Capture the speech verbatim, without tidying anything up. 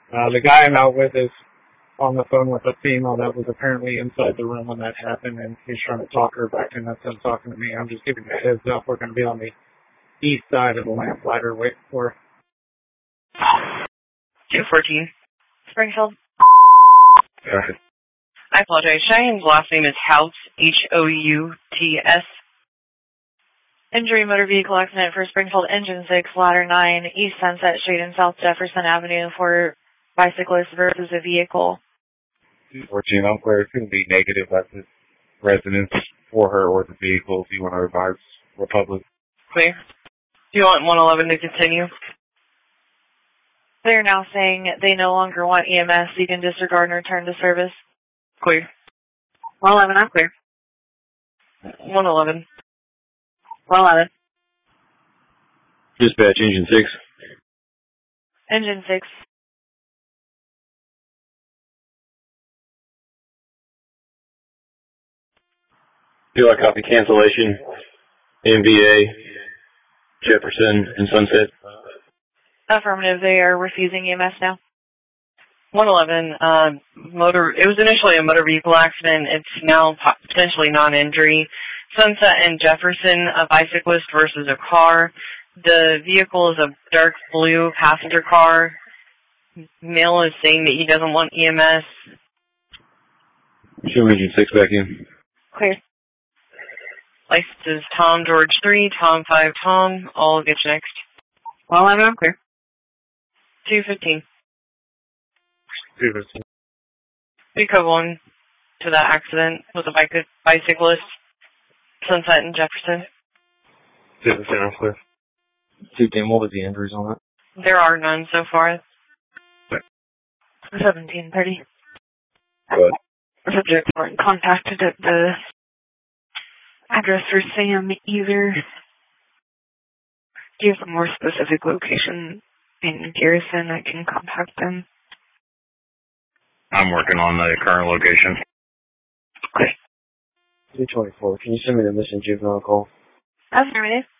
Uh, the guy I'm out with is on the phone with a female that was apparently inside the room when that happened, and he's trying to talk her back in instead of talking to me. I'm just giving you a heads up. We're going to be on the east side of the lamplighter waiting for two fourteen. Springfield. Go ahead. I apologize. Cheyenne's last name is House, H O U T S. Injury motor vehicle accident for Springfield Engine six, Ladder nine, East Sunset Street and South Jefferson Avenue for bicyclist versus a vehicle. fourteen, I'm clear. It's going to be negative at the residence for her or the vehicle if you want to advise Republic. Clear. Do you want one eleven to continue? They're now saying they no longer want E M S. You can disregard and return to service. Clear. one eleven, I'm clear. one eleven. one eleven. Dispatch, Engine six. Engine six. Do I copy cancellation? M V A, Jefferson, and Sunset. Affirmative. They are refusing E M S now. one eleven, uh, motor, it was initially a motor vehicle accident. It's now potentially non-injury. Sunset and Jefferson, a bicyclist versus a car. The vehicle is a dark blue passenger car. Male is saying that he doesn't want E M S. Show Engine six back in. Clear. License is Tom George three, Tom five, Tom. I'll get you next. one eleven, I'm clear. two fifteen. two fifteen. We code one to that accident with a bike bicyclist, Sunset and Jefferson. two fifteen, I'm clear. two ten, what was the injuries on that? There are none so far. seventeen thirty. Good. Subjects weren't contacted at the address for Sam either. Do you have a more specific location in Garrison? I can contact them. I'm working on the current location. Okay. two twenty-four, can you send me the missing juvenile call? Affirmative.